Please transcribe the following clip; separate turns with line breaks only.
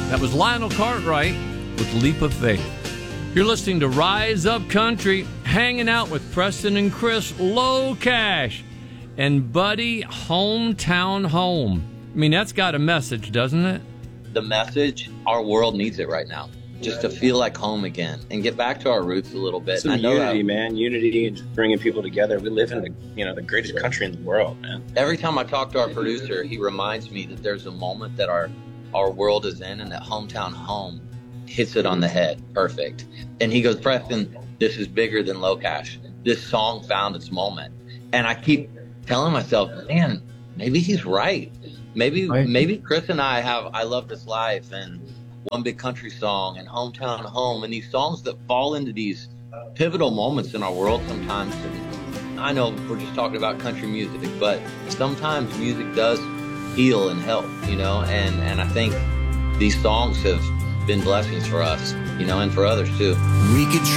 That was Lionel Cartwright with Leap of Faith. You're listening to Rise Up Country, hanging out with Preston and Chris, Low Cash, and Buddy, Hometown Home. I mean, that's got a message, doesn't it?
The message, our world needs it right now. Just to feel like home again and get back to our roots a little bit.
Some unity, man. Unity and just bringing people together. We live in the greatest country in the world, man.
Every time I talk to our producer, he reminds me that there's a moment that our world is in, and that Hometown Home hits it on the head. Perfect. And he goes, Preston, this is bigger than Low Cash. This song found its moment. And I keep telling myself, man, maybe he's right. Maybe Chris and I have I Love This Life and One Big Country Song and Hometown Home, and these songs that fall into these pivotal moments in our world sometimes. And I know we're just talking about country music, but sometimes music does heal and help, and I think these songs have been blessings for us, and for others too.
We could